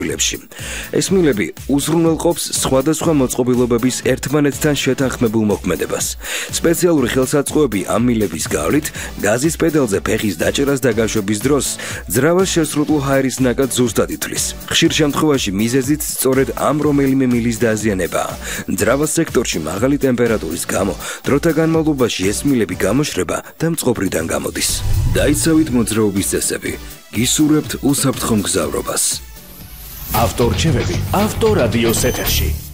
ეს მილები უზრუნველყოფს სხვადასხვა მოწყობილობების ერთმანეთთან შეთანხმებულ მოქმედებას. სპეციალური ხელსაწყოები ამ მილების გავლით გაზის პედალზე ფეხის დაჭერას და გაშვების დროს ძრავას შესრუტულ ჰაერის ნაკადს ზუსტად ითვლის. ხშირ შემთხვევაში მიზეზიც სწორედ ამ რომელიმე მილის დაზიანებაა. ძრავას სექტორში მაღალი ტემპერატურის გამო დროთა განმავლობაში ეს მილები გამოშრება და მწყობრიდან გამოდის. დაიცავით მოძრაობის წესები. გისურვებთ უსაფრთხო მგზავრობას. ავტორჩევები ავტორადიოს ეთერში.